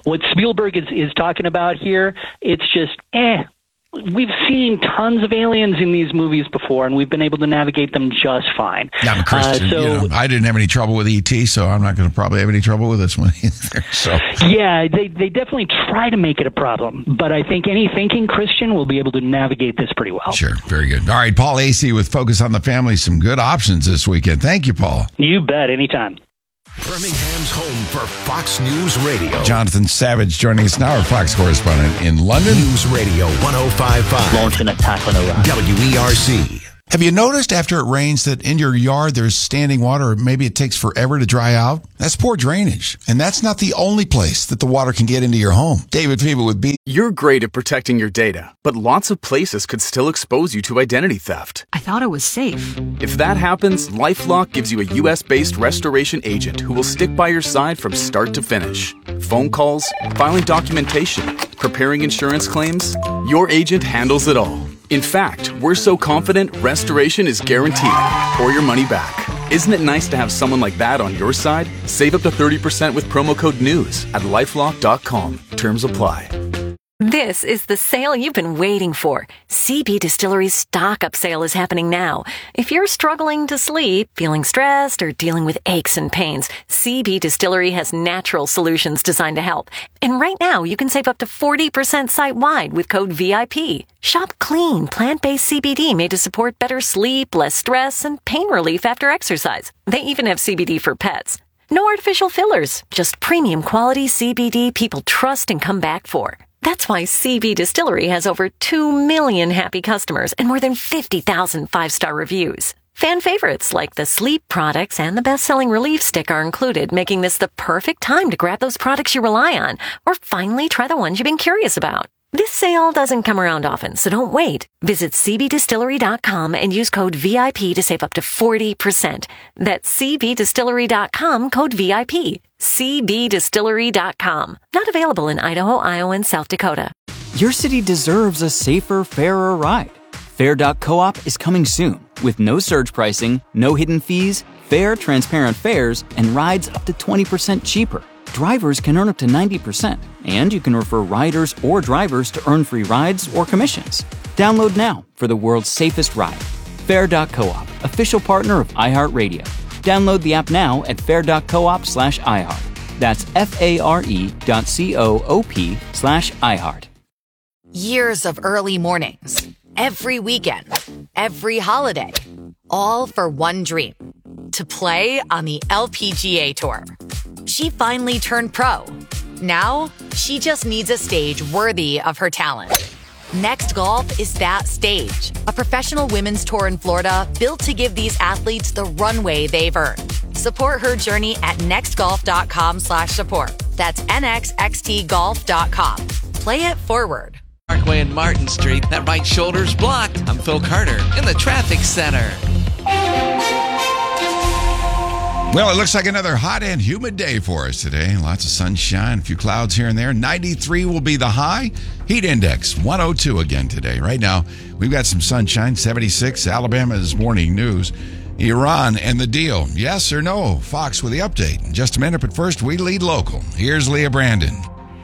what Spielberg is talking about here, it's just, we've seen tons of aliens in these movies before, and we've been able to navigate them just fine. I'm a Christian. I didn't have any trouble with E.T., so I'm not going to probably have any trouble with this one either. So. Yeah, they definitely try to make it a problem, but I think any thinking Christian will be able to navigate this pretty well. Sure, very good. All right, Paul Asay with Focus on the Family. Some good options this weekend. Thank you, Paul. You bet, anytime. Birmingham's home for Fox News Radio. Jonathan Savage joining us now, our Fox correspondent in London. News Radio 105.5. Launch an attack on Iraq. WERC. Have you noticed after it rains that in your yard there's standing water, or maybe it takes forever to dry out? That's poor drainage. And that's not the only place that the water can get into your home. David Feeble with B. You're great at protecting your data, but lots of places could still expose you to identity theft. I thought it was safe. If that happens, LifeLock gives you a U.S.-based restoration agent who will stick by your side from start to finish. Phone calls, filing documentation, preparing insurance claims, your agent handles it all. In fact, we're so confident restoration is guaranteed or your money back. Isn't it nice to have someone like that on your side? Save up to 30% with promo code NEWS at LifeLock.com. Terms apply. This is the sale you've been waiting for. CB Distillery's stock-up sale is happening now. If you're struggling to sleep, feeling stressed, or dealing with aches and pains, CB Distillery has natural solutions designed to help. And right now, you can save up to 40% site-wide with code VIP. Shop clean, plant-based CBD made to support better sleep, less stress, and pain relief after exercise. They even have CBD for pets. No artificial fillers, just premium quality CBD people trust and come back for. That's why CB Distillery has over 2 million happy customers and more than 50,000 5-star reviews. Fan favorites like the sleep products and the best-selling relief stick are included, making this the perfect time to grab those products you rely on or finally try the ones you've been curious about. This sale doesn't come around often, so don't wait. Visit cbdistillery.com and use code VIP to save up to 40%. That's cbdistillery.com, code VIP. cbdistillery.com. Not available in Idaho, Iowa, and South Dakota. Your city deserves a safer, fairer ride. Fair.coop is coming soon with no surge pricing, no hidden fees, fair, transparent fares, and rides up to 20% cheaper. Drivers can earn up to 90%, and you can refer riders or drivers to earn free rides or commissions. Download now for the world's safest ride. Fair.coop, official partner of iHeartRadio. Download the app now at fair.coop/iHeart. That's FARE.coop/iHeart. Years of early mornings, every weekend, every holiday, all for one dream: to play on the LPGA Tour. She finally turned pro. Now, she just needs a stage worthy of her talent. Next Golf is that stage. A professional women's tour in Florida built to give these athletes the runway they've earned. Support her journey at nextgolf.com/support. That's nxxtgolf.com. Play it forward. Parkway and Martin Street. That right shoulder's blocked. I'm Phil Carter in the traffic center. Well, it looks like another hot and humid day for us today. Lots of sunshine, a few clouds here and there. 93 will be the high. Heat index, 102 again today. Right now, we've got some sunshine, 76. Alabama's morning news. Iran and the deal. Yes or no? Fox with the update. In just a minute, but first, we lead local. Here's Leah Brandon.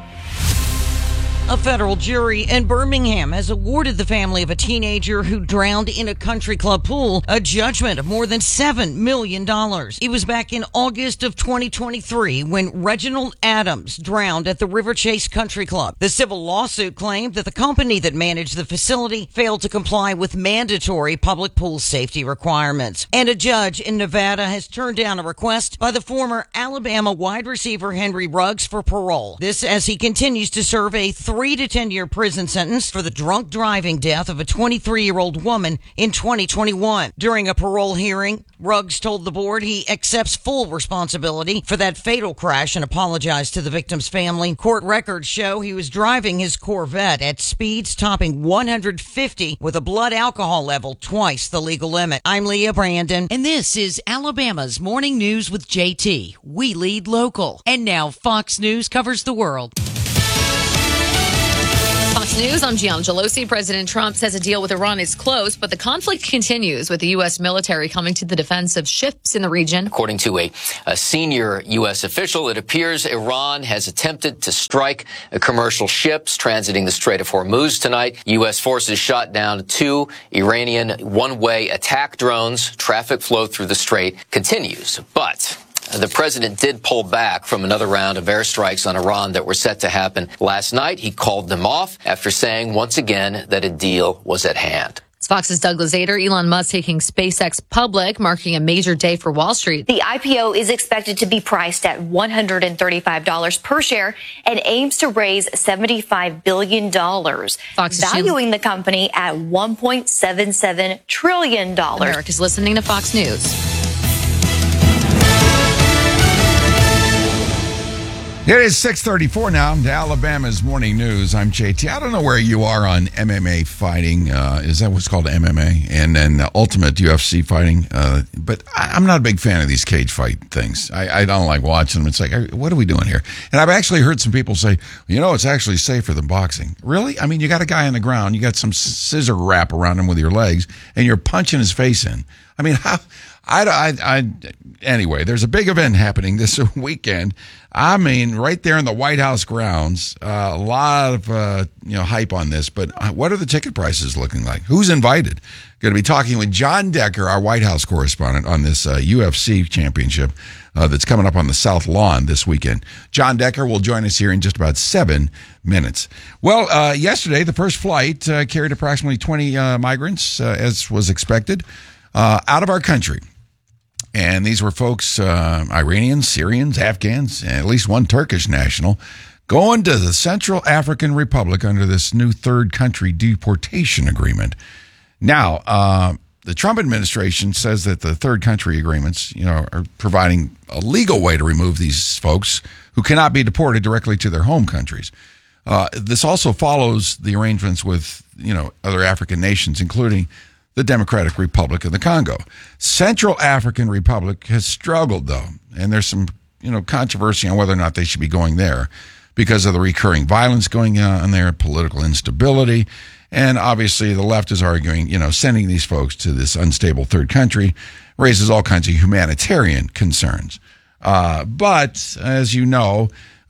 A federal jury in Birmingham has awarded the family of a teenager who drowned in a country club pool a judgment of more than $7 million. It was back in August of 2023 when Reginald Adams drowned at the River Chase Country Club. The civil lawsuit claimed that the company that managed the facility failed to comply with mandatory public pool safety requirements. And a judge in Nevada has turned down a request by the former Alabama wide receiver Henry Ruggs for parole. This as he continues to serve a 3 to 10-year prison sentence for the drunk driving death of a 23-year-old woman in 2021. During a parole hearing, Ruggs told the board he accepts full responsibility for that fatal crash and apologized to the victim's family. Court records show he was driving his Corvette at speeds topping 150 with a blood alcohol level twice the legal limit. I'm Leah Brandon, and this is Alabama's Morning News with JT. We lead local. And now Fox News covers the world. Fox Fox News, I'm Gianna Gelosi. President Trump says a deal with Iran is close, but the conflict continues with the U.S. military coming to the defense of ships in the region. According to a senior U.S. official, it appears Iran has attempted to strike commercial ships transiting the Strait of Hormuz tonight. U.S. forces shot down 2 Iranian one-way attack drones. Traffic flow through the strait continues, but the president did pull back from another round of airstrikes on Iran that were set to happen last night. He called them off after saying once again that a deal was at hand. It's Fox's Douglas Ader. Elon Musk taking SpaceX public, marking a major day for Wall Street. The IPO is expected to be priced at $135 per share and aims to raise $75 billion, valuing the company at $1.77 trillion. America's listening to Fox News. It is 6:34 now. To Alabama's Morning News. I'm JT. I don't know where you are on MMA fighting. Is that what's called MMA? And then Ultimate UFC fighting. But I'm not a big fan of these cage fight things. I don't like watching them. It's like, what are we doing here? And I've actually heard some people say, it's actually safer than boxing. Really? I mean, you got a guy on the ground. You got some scissor wrap around him with your legs, and you're punching his face in. I mean, how? Anyway, there's a big event happening this weekend. I mean, right there in the White House grounds, a lot of hype on this. But what are the ticket prices looking like? Who's invited? Going to be talking with John Decker, our White House correspondent, on this UFC championship that's coming up on the South Lawn this weekend. John Decker will join us here in just about 7 minutes. Well, yesterday, the first flight carried approximately 20 migrants, as was expected, out of our country. And these were folks, Iranians, Syrians, Afghans, and at least one Turkish national, going to the Central African Republic under this new third country deportation agreement. Now, the Trump administration says that the third country agreements, are providing a legal way to remove these folks who cannot be deported directly to their home countries. This also follows the arrangements with, other African nations, including the Democratic Republic of the Congo. Central African Republic has struggled, though, and there's some, controversy on whether or not they should be going there because of the recurring violence going on there, political instability, and obviously the left is arguing, sending these folks to this unstable third country raises all kinds of humanitarian concerns. But, as you know,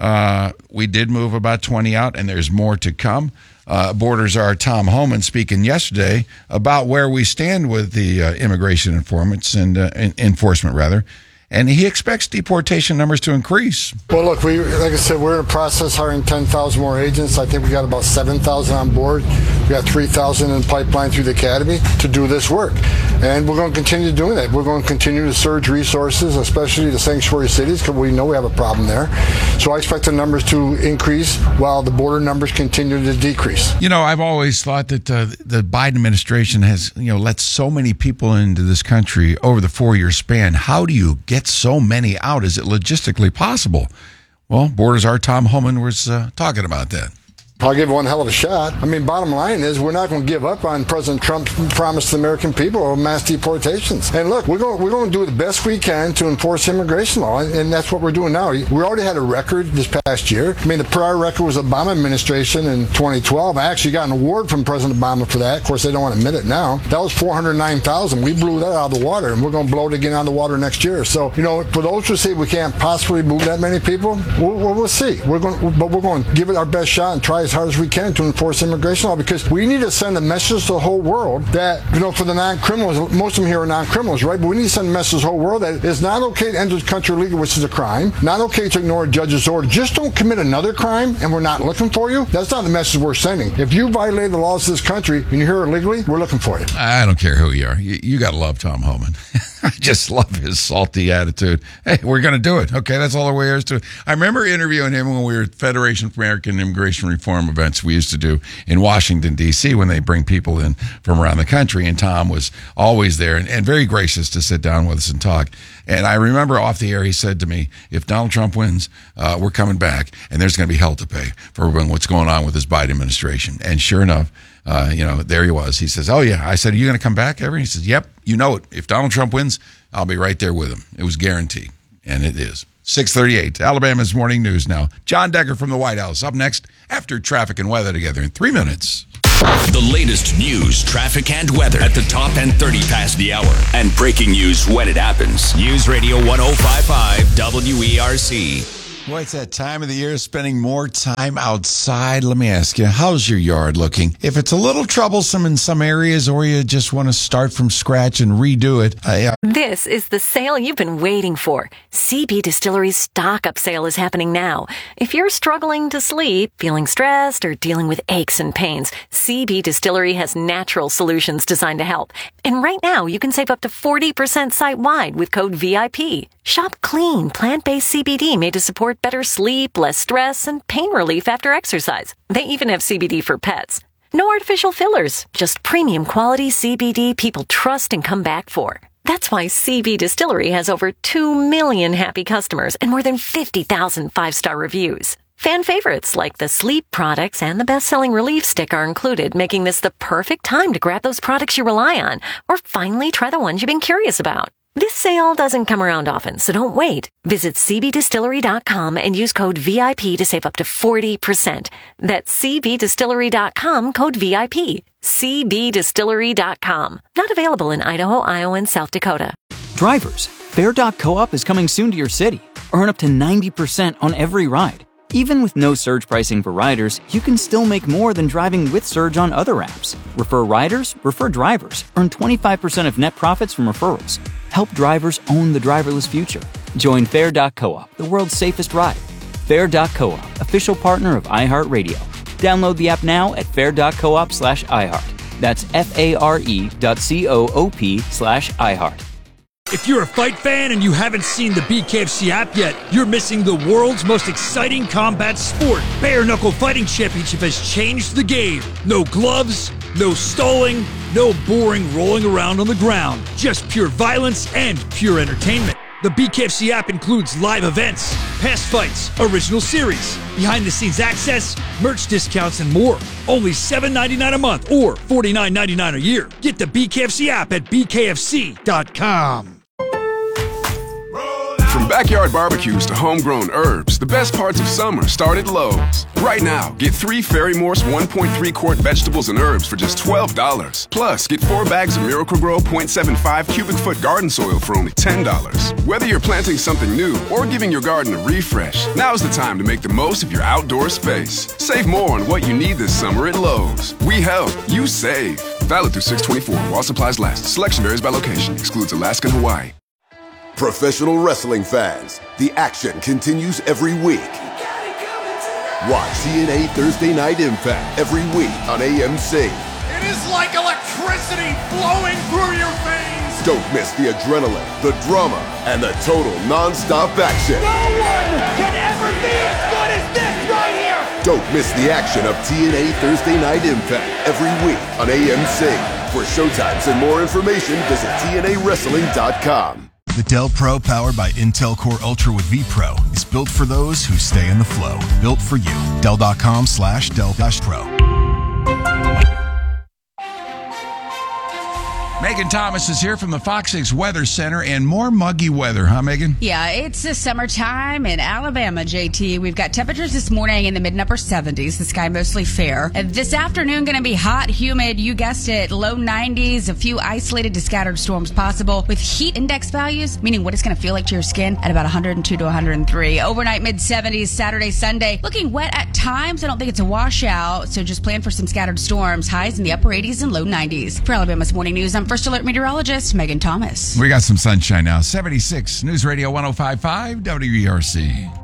we did move about 20 out, and there's more to come. Borders Czar Tom Homan speaking yesterday about where we stand with the immigration informants and enforcement, rather. And he expects deportation numbers to increase. Well, look, like I said, we're in a process hiring 10,000 more agents. I think we got about 7,000 on board. We got 3,000 in pipeline through the academy to do this work. And we're going to continue doing that. We're going to continue to surge resources, especially the sanctuary cities, because we know we have a problem there. So I expect the numbers to increase while the border numbers continue to decrease. I've always thought that the Biden administration has, let so many people into this country over the 4-year span. How do you get so many out? Is it logistically possible? Well, Borders Czar Tom Homan was talking about that. I'll give one hell of a shot. I mean, bottom line is we're not going to give up on President Trump's promise to the American people of mass deportations. And look, we're going to do the best we can to enforce immigration law, and that's what we're doing now. We already had a record this past year. I mean, the prior record was the Obama administration in 2012. I actually got an award from President Obama for that. Of course, they don't want to admit it now. That was 409,000. We blew that out of the water, and we're going to blow it again out of the water next year. So, for those who say we can't possibly move that many people, we'll see. We're going to give it our best shot and try as hard as we can to enforce immigration law, because we need to send a message to the whole world that, for the non-criminals, most of them here are non-criminals, right? But we need to send a message to the whole world that it's not okay to enter the country illegally, which is a crime. Not okay to ignore a judge's order. Just don't commit another crime and we're not looking for you. That's not the message we're sending. If you violate the laws of this country and you're here illegally, we're looking for you. I don't care who you are. You got to love Tom Homan. I just love his salty attitude. Hey, we're going to do it. Okay, that's all there is to it. I remember interviewing him when we were at Federation for American Immigration Reform events we used to do in Washington, D.C., when they bring people in from around the country, and Tom was always there and very gracious to sit down with us and talk. And I remember off the air, he said to me, if Donald Trump wins, we're coming back, and there's going to be hell to pay for what's going on with this Biden administration. And sure enough, there he was. He says, oh, yeah. I said, are you going to come back ever? He says, yep, you know it. If Donald Trump wins, I'll be right there with him. It was guaranteed, and it is. 6:38. Alabama's morning news now. John Decker from the White House up next after traffic and weather together in 3 minutes. The latest news, traffic, and weather at the top and 30 past the hour. And breaking news when it happens. News Radio 105.5 WERC. Boy, it's that time of the year, spending more time outside. Let me ask you, how's your yard looking? If it's a little troublesome in some areas or you just want to start from scratch and redo it. This is the sale you've been waiting for. CB Distillery's stock-up sale is happening now. If you're struggling to sleep, feeling stressed, or dealing with aches and pains, CB Distillery has natural solutions designed to help. And right now, you can save up to 40% site-wide with code VIP. Shop clean, plant-based CBD made to support better sleep, less stress, and pain relief after exercise. They even have CBD for pets. No artificial fillers, just premium quality CBD people trust and come back for. That's why CB Distillery has over 2 million happy customers and more than 50,000 5-star reviews. Fan favorites like the sleep products and the best-selling relief stick are included, making this the perfect time to grab those products you rely on or finally try the ones you've been curious about. This sale doesn't come around often, so don't wait. Visit cbdistillery.com and use code VIP to save up to 40%. That's cbdistillery.com, code VIP. cbdistillery.com. Not available in Idaho, Iowa, and South Dakota. Drivers, Fair.coop is coming soon to your city. Earn up to 90% on every ride. Even with no surge pricing for riders, you can still make more than driving with surge on other apps. Refer riders, refer drivers. Earn 25% of net profits from referrals. Help drivers own the driverless future. Join Fair.coop, the world's safest ride. Fair.coop, official partner of iHeartRadio. Download the app now at fair.coop/iHeart. That's FARE.coop/iHeart. If you're a fight fan and you haven't seen the BKFC app yet, you're missing the world's most exciting combat sport. Bare Knuckle Fighting Championship has changed the game. No gloves, no stalling, no boring rolling around on the ground. Just pure violence and pure entertainment. The BKFC app includes live events, past fights, original series, behind-the-scenes access, merch discounts, and more. Only $7.99 a month or $49.99 a year. Get the BKFC app at bkfc.com. From backyard barbecues to homegrown herbs, the best parts of summer start at Lowe's. Right now, get 3 Ferry Morse 1.3-quart vegetables and herbs for just $12. Plus, get 4 bags of Miracle-Gro 0.75 cubic foot garden soil for only $10. Whether you're planting something new or giving your garden a refresh, now's the time to make the most of your outdoor space. Save more on what you need this summer at Lowe's. We help, you save. Valid through 6/24 while supplies last. Selection varies by location. Excludes Alaska and Hawaii. Professional wrestling fans, the action continues every week. Watch TNA Thursday Night Impact every week on AMC. It is like electricity flowing through your veins. Don't miss the adrenaline, the drama, and the total non-stop action. No one can ever be as good as this right here. Don't miss the action of TNA Thursday Night Impact every week on AMC. For showtimes and more information, visit TNAWrestling.com. The Dell Pro, powered by Intel Core Ultra with vPro, is built for those who stay in the flow. Built for you. Dell.com/Dell-Pro. Megan Thomas is here from the Fox 6 Weather Center, and more muggy weather, huh, Megan? Yeah, it's the summertime in Alabama, JT. We've got temperatures this morning in the mid and upper 70s. The sky mostly fair. This afternoon going to be hot, humid. You guessed it, low 90s. A few isolated to scattered storms possible with heat index values, meaning what it's going to feel like to your skin at about 102 to 103. Overnight mid 70s, Saturday, Sunday. Looking wet at times. I don't think it's a washout, so just plan for some scattered storms. Highs in the upper 80s and low 90s. For Alabama's morning news, I'm First Alert meteorologist Megan Thomas. We got some sunshine now. 76 News Radio 105.5 WERC.